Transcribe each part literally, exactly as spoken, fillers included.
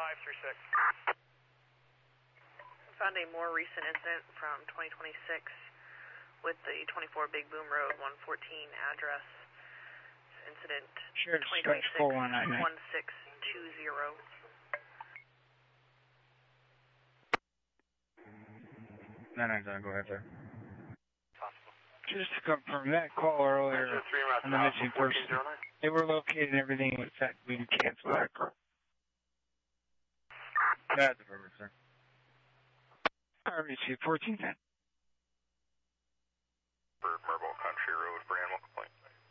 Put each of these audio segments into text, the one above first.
five three six. Found a more recent incident from twenty twenty-six with the twenty-four Big Boom Road one fourteen address. Incident sure, twenty twenty-six one six two zero. No, no, no, go ahead, sir. Possible. Just to confirm that call earlier on the missing person, they were located and everything was set. We can cancel that call. That's perfect, sir. I received fourteen ten. For Marble Country Road for animal complaint.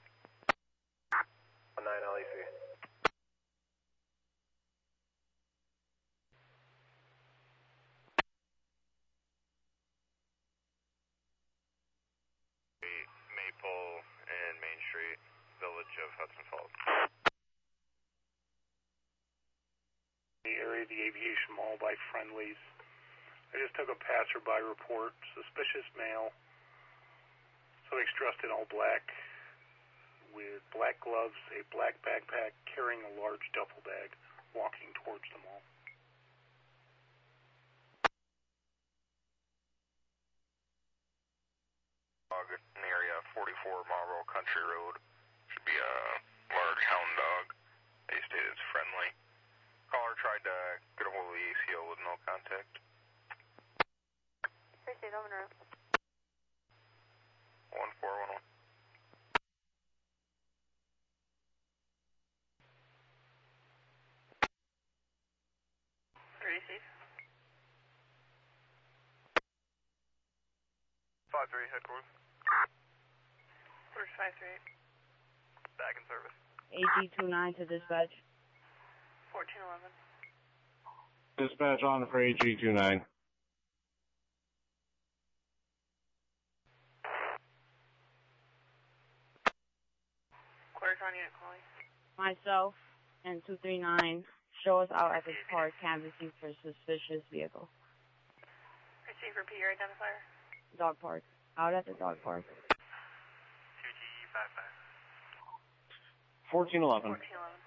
nine L E C. Maple and Main Street, Village of Hudson Falls. The area of the Aviation Mall by Friendly's. I just took a passerby report, suspicious male, somebody's dressed in all black, with black gloves, a black backpack, carrying a large duffel bag, walking towards the mall. Dog in the area, forty-four Marlboro Country Road. Should be a large hound dog. They stated it's friendly. Caller tried to get a hold of the A C O with no contact. Appreciate it, over. one four one one. Receive. five three, headquarters. Where's five three eight? Back in service. A G two nine to dispatch. fourteen eleven. Dispatch on for A G two nine. Quarter on unit calling. Myself and two three nine show us out at this park canvassing for suspicious vehicle. Receive, repeat your identifier. Dog park. Out at the dog park. two G five five. fourteen eleven. fourteen eleven.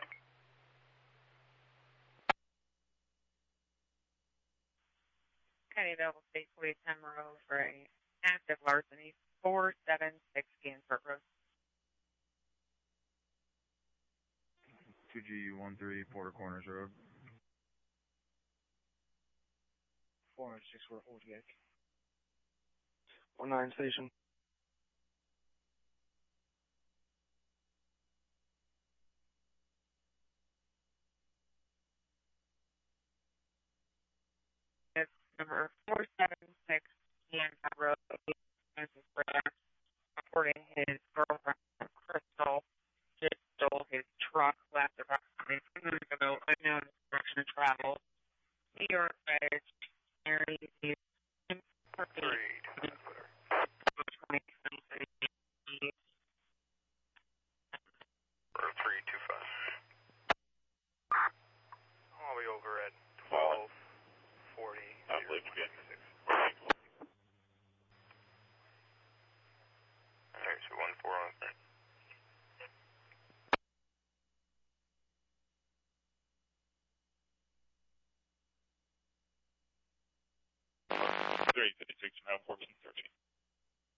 County Double State Police Emerald for a active larceny, four seven six Gansford Road. two G one three, Porter Corners Road. four oh six four forty-eight. one nine station. It's number four seven six Gansford Road. Reporting his girlfriend, Crystal, just stole his truck last approximately two minutes ago, unknown direction of travel. New York Edge, Mary, the Or three two five. I'll be over at twelve forty. I believe you did. Alright, so one four on three. three fifty-six, now fourteen thirteen.